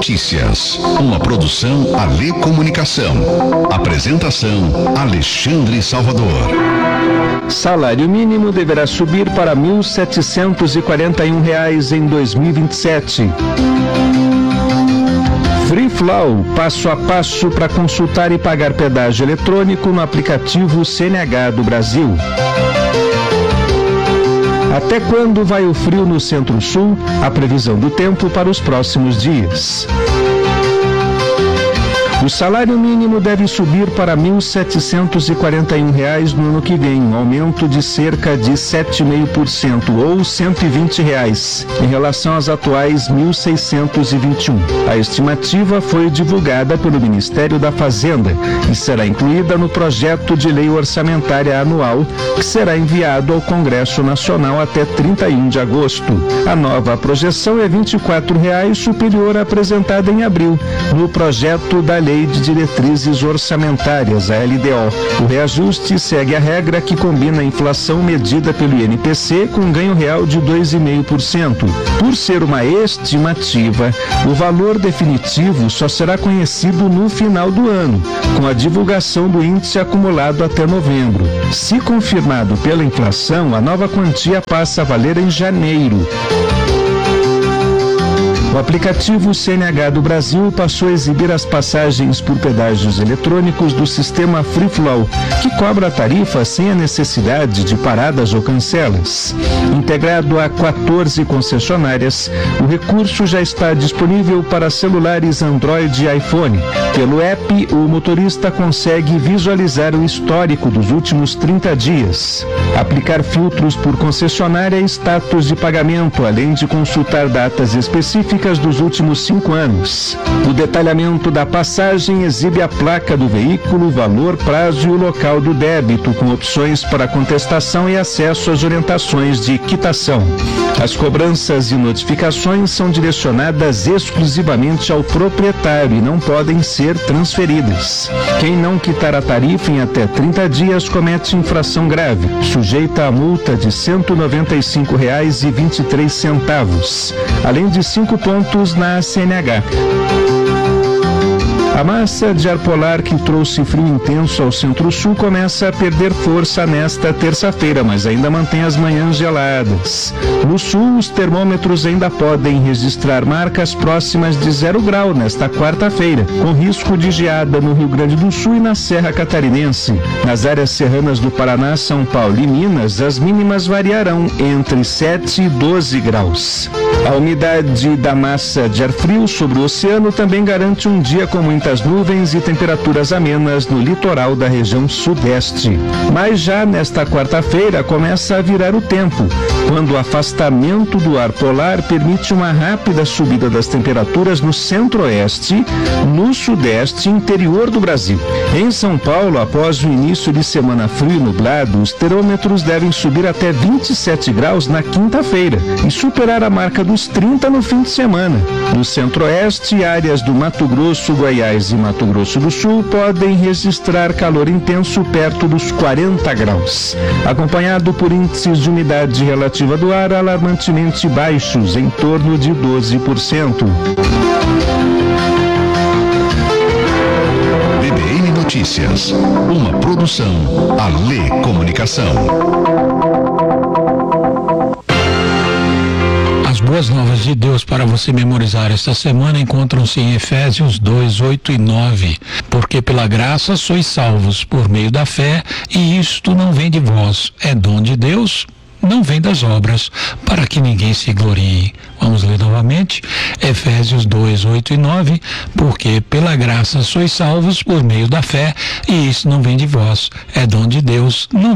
Notícias, uma produção Alê Comunicação. Apresentação Alexandre Salvador. Salário mínimo deverá subir para R$ 1.741 em 2027. Free Flow, passo a passo para consultar e pagar pedágio eletrônico no aplicativo CNH do Brasil. Até quando vai o frio no Centro-Sul? A previsão do tempo para os próximos dias. O salário mínimo deve subir para R$ 1.741 no ano que vem, um aumento de cerca de 7,5% ou R$ 120 em relação aos atuais R$ 1.621. A estimativa foi divulgada pelo Ministério da Fazenda e será incluída no projeto de lei orçamentária anual que será enviado ao Congresso Nacional até 31 de agosto. A nova projeção é R$ 24, superior à apresentada em abril, no projeto da Lei de Diretrizes Orçamentárias, a LDO. O reajuste segue a regra que combina a inflação medida pelo INPC com um ganho real de 2,5%. Por ser uma estimativa, o valor definitivo só será conhecido no final do ano, com a divulgação do índice acumulado até novembro. Se confirmado pela inflação, a nova quantia passa a valer em janeiro. O aplicativo CNH do Brasil passou a exibir as passagens por pedágios eletrônicos do sistema Free Flow, que cobra a tarifa sem a necessidade de paradas ou cancelas. Integrado a 14 concessionárias, o recurso já está disponível para celulares Android e iPhone. Pelo app, o motorista consegue visualizar o histórico dos últimos 30 dias, aplicar filtros por concessionária e status de pagamento, além de consultar datas específicas dos últimos 5 anos. O detalhamento da passagem exibe a placa do veículo, valor, prazo e o local do débito, com opções para contestação e acesso às orientações de quitação. As cobranças e notificações são direcionadas exclusivamente ao proprietário e não podem ser transferidas. Quem não quitar a tarifa em até 30 dias comete infração grave, sujeita a multa de R$ 195,23, além de 5 pontos na CNH. A massa de ar polar que trouxe frio intenso ao Centro-Sul começa a perder força nesta terça-feira, mas ainda mantém as manhãs geladas. No sul, os termômetros ainda podem registrar marcas próximas de 0 grau nesta quarta-feira, com risco de geada no Rio Grande do Sul e na Serra Catarinense. Nas áreas serranas do Paraná, São Paulo e Minas, as mínimas variarão entre 7 e 12 graus. A umidade da massa de ar frio sobre o oceano também garante um dia com muitas nuvens e temperaturas amenas no litoral da região sudeste. Mas já nesta quarta-feira começa a virar o tempo, quando o afastamento do ar polar permite uma rápida subida das temperaturas no centro-oeste, no sudeste e interior do Brasil. Em São Paulo, após o início de semana frio e nublado, os termômetros devem subir até 27 graus na quinta-feira e superar a marca dos 30 no fim de semana. No centro-oeste, áreas do Mato Grosso, Goiás e Mato Grosso do Sul podem registrar calor intenso perto dos 40 graus, acompanhado por índices de umidade relativa do ar alarmantemente baixos, em torno de 12%. BBN Notícias, uma produção Alê Comunicação. As boas novas de Deus para você memorizar esta semana encontram-se em Efésios 2, 8 e 9. Porque pela graça sois salvos por meio da fé, e isto não vem de vós, é dom de Deus, não vem das obras, para que ninguém se glorie. Vamos ler novamente, Efésios 2, 8 e 9, porque pela graça sois salvos por meio da fé, e isso não vem de vós, é dom de Deus, não